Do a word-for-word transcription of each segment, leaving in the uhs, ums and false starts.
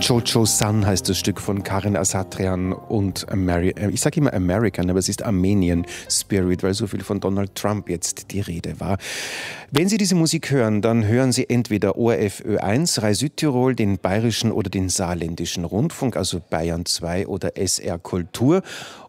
Jojo Sun heißt das Stück von Karen Asatrian und Ameri- ich sage immer American, aber es ist Armenian Spirit, weil so viel von Donald Trump jetzt die Rede war. Wenn Sie diese Musik hören, dann hören Sie entweder O R F Ö eins, Rai Südtirol, den Bayerischen oder den Saarländischen Rundfunk, also Bayern zwei oder S R Kultur.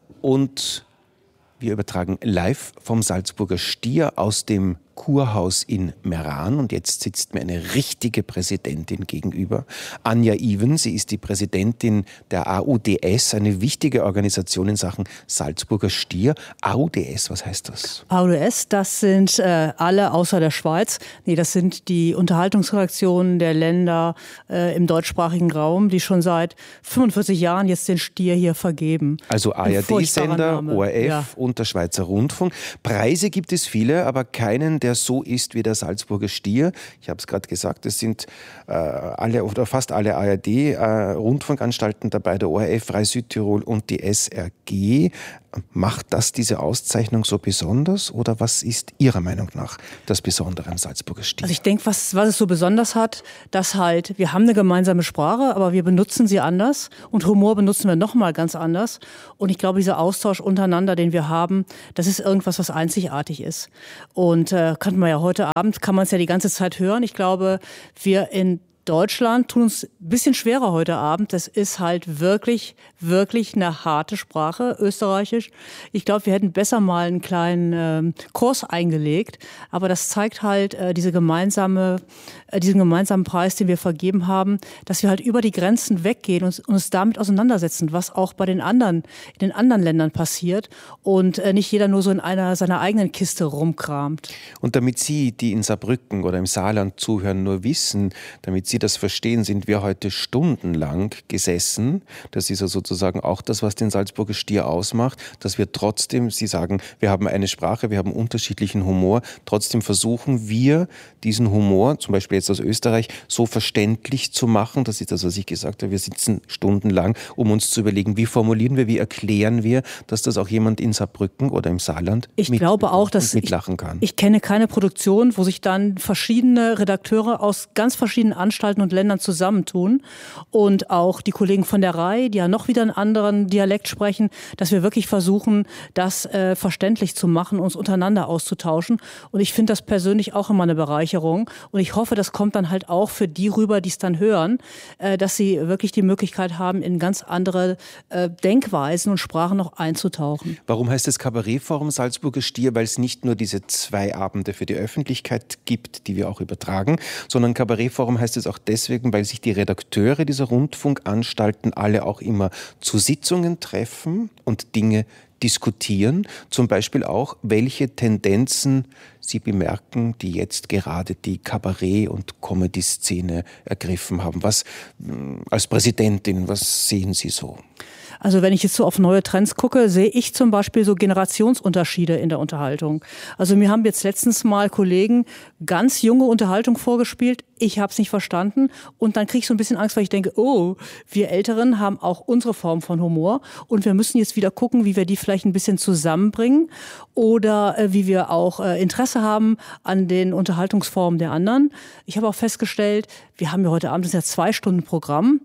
Und wir übertragen live vom Salzburger Stier aus dem Kurhaus in Meran. Und jetzt sitzt mir eine richtige Präsidentin gegenüber. Anja Iven, sie ist die Präsidentin der A U D S, eine wichtige Organisation in Sachen Salzburger Stier. A U D S, was heißt das? A U D S, das sind äh, alle außer der Schweiz. Nee, das sind die Unterhaltungsredaktionen der Länder äh, im deutschsprachigen Raum, die schon seit fünfundvierzig Jahren jetzt den Stier hier vergeben. Also A R D-Sender, O R F ja. und der Schweizer Rundfunk. Preise gibt es viele, aber keinen, der so ist wie der Salzburger Stier. Ich habe es gerade gesagt, es sind äh, alle oder fast alle A R D-Rundfunkanstalten äh, dabei, der O R F, Rai Südtirol und die S R G. Macht das diese Auszeichnung so besonders oder was ist Ihrer Meinung nach das Besondere am Salzburger Stier? Also ich denke, was, was es so besonders hat, dass halt, wir haben eine gemeinsame Sprache, aber wir benutzen sie anders und Humor benutzen wir nochmal ganz anders. Und ich glaube, dieser Austausch untereinander, den wir haben, das ist irgendwas, was einzigartig ist. Und äh, kann man ja heute Abend, kann man es ja die ganze Zeit hören. Ich glaube, wir in Deutschland tun uns ein bisschen schwerer heute Abend. Das ist halt wirklich, wirklich eine harte Sprache, Österreichisch. Ich glaube, wir hätten besser mal einen kleinen ähm, Kurs eingelegt. Aber das zeigt halt äh, diese gemeinsame, äh, diesen gemeinsamen Preis, den wir vergeben haben, dass wir halt über die Grenzen weggehen und uns damit auseinandersetzen, was auch bei den anderen, in den anderen Ländern passiert und äh, nicht jeder nur so in einer seiner eigenen Kiste rumkramt. Und damit Sie, die in Saarbrücken oder im Saarland zuhören, nur wissen, damit Sie das verstehen, sind wir heute stundenlang gesessen. Das ist ja sozusagen auch das, was den Salzburger Stier ausmacht, dass wir trotzdem, Sie sagen, wir haben eine Sprache, wir haben unterschiedlichen Humor, trotzdem versuchen wir, diesen Humor, zum Beispiel jetzt aus Österreich, so verständlich zu machen. Das ist das, was ich gesagt habe. Wir sitzen stundenlang, um uns zu überlegen, wie formulieren wir, wie erklären wir, dass das auch jemand in Saarbrücken oder im Saarland ich mit, glaube auch, dass mitlachen kann. Ich, ich kenne keine Produktion, wo sich dann verschiedene Redakteure aus ganz verschiedenen Anstalten und Ländern zusammentun und auch die Kollegen von der Rai, die ja noch wieder einen anderen Dialekt sprechen, dass wir wirklich versuchen, das äh, verständlich zu machen, uns untereinander auszutauschen. Und ich finde das persönlich auch immer eine Bereicherung. Und ich hoffe, das kommt dann halt auch für die rüber, die es dann hören, äh, dass sie wirklich die Möglichkeit haben, in ganz andere äh, Denkweisen und Sprachen noch einzutauchen. Warum heißt es Kabarettforum Salzburger Stier? Weil es nicht nur diese zwei Abende für die Öffentlichkeit gibt, die wir auch übertragen, sondern Kabarettforum heißt es auch deswegen, weil sich die Redakteure dieser Rundfunkanstalten alle auch immer zu Sitzungen treffen und Dinge diskutieren. Zum Beispiel auch, welche Tendenzen Sie bemerken, die jetzt gerade die Kabarett- und Comedy-Szene ergriffen haben. Was als Präsidentin, was sehen Sie so? Also wenn ich jetzt so auf neue Trends gucke, sehe ich zum Beispiel so Generationsunterschiede in der Unterhaltung. Also mir haben jetzt letztens mal Kollegen ganz junge Unterhaltung vorgespielt. Ich habe es nicht verstanden und dann kriege ich so ein bisschen Angst, weil ich denke, oh, wir Älteren haben auch unsere Form von Humor und wir müssen jetzt wieder gucken, wie wir die vielleicht ein bisschen zusammenbringen oder äh, wie wir auch äh, Interesse haben an den Unterhaltungsformen der anderen. Ich habe auch festgestellt, wir haben ja heute Abend, das ist ja zwei Stunden Programm,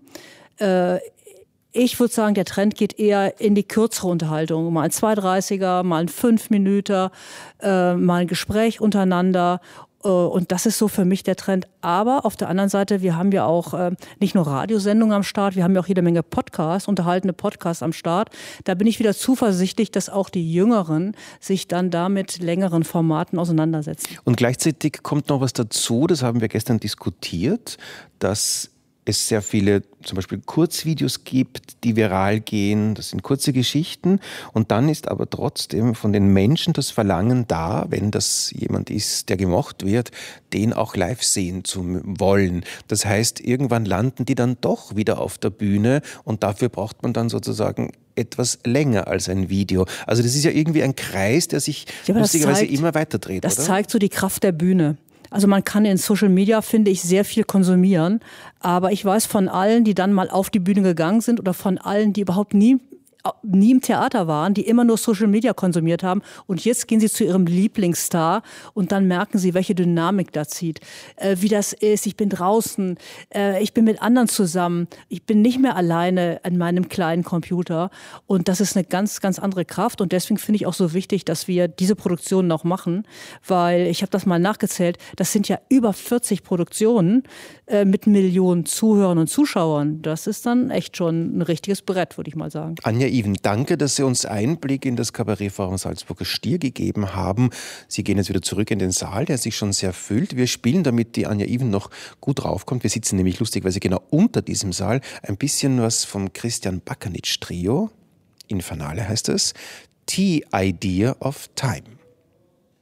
äh, ich würde sagen, der Trend geht eher in die kürzere Unterhaltung. Mal ein zwei dreißiger, mal ein fünf Minuten, äh, mal ein Gespräch untereinander. Äh, und das ist so für mich der Trend. Aber auf der anderen Seite, wir haben ja auch äh, nicht nur Radiosendungen am Start, wir haben ja auch jede Menge Podcasts, unterhaltene Podcasts am Start. Da bin ich wieder zuversichtlich, dass auch die Jüngeren sich dann da mit längeren Formaten auseinandersetzen. Und gleichzeitig kommt noch was dazu, das haben wir gestern diskutiert, dass es sehr viele zum Beispiel Kurzvideos gibt, die viral gehen. Das sind kurze Geschichten. Und dann ist aber trotzdem von den Menschen das Verlangen da, wenn das jemand ist, der gemocht wird, den auch live sehen zu wollen. Das heißt, irgendwann landen die dann doch wieder auf der Bühne und dafür braucht man dann sozusagen etwas länger als ein Video. Also das ist ja irgendwie ein Kreis, der sich ja, lustigerweise zeigt, immer weiter dreht. Das oder? zeigt so die Kraft der Bühne. Also man kann in Social Media, finde ich, sehr viel konsumieren. Aber ich weiß von allen, die dann mal auf die Bühne gegangen sind oder von allen, die überhaupt nie nie im Theater waren, die immer nur Social Media konsumiert haben und jetzt gehen sie zu ihrem Lieblingsstar und dann merken sie, welche Dynamik da zieht, äh, wie das ist, ich bin draußen, äh, ich bin mit anderen zusammen, ich bin nicht mehr alleine an meinem kleinen Computer und das ist eine ganz, ganz andere Kraft und deswegen finde ich auch so wichtig, dass wir diese Produktionen noch machen, weil ich habe das mal nachgezählt, das sind ja über vierzig Produktionen äh, mit Millionen Zuhörern und Zuschauern. Das ist dann echt schon ein richtiges Brett, würde ich mal sagen. Anja Iven, danke, dass Sie uns Einblick in das Kabarettforum Salzburger Stier gegeben haben. Sie gehen jetzt wieder zurück in den Saal, der sich schon sehr füllt. Wir spielen, damit die Anja Iven noch gut draufkommt. Wir sitzen nämlich lustigerweise genau unter diesem Saal. Ein bisschen was vom Christian Bakkanitsch Trio. Infernale heißt es. The Idea of Time.